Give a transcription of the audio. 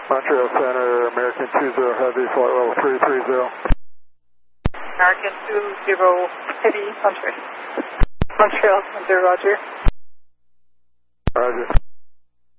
Montreal Center, American 20 Heavy, flight level 330. American 20 Heavy, Montreal Center, Roger. Roger.